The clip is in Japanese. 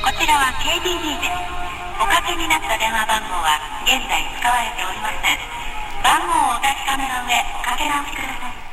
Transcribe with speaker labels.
Speaker 1: こちらは KDD です。おかけになった電話番号は現在使われておりません。番号をお確かめの上、おかけ直しください。